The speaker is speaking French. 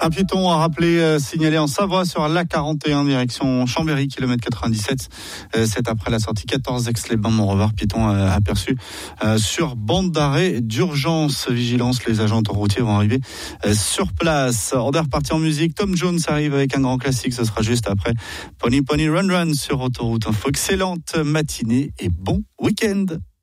Un piéton a rappelé signalé en Savoie sur l'A41 direction Chambéry, kilomètre 97. C'est après la sortie 14 Aix-les-Bains-Montrevard. Piéton aperçu sur bande d'arrêt d'urgence. Vigilance, les agents autoroutiers vont arriver sur place. On est reparti en musique. Tom Jones arrive avec un grand classique. Ce sera juste après Pony Pony Run Run sur Autoroute Info. Excellente matinée et bon week-end.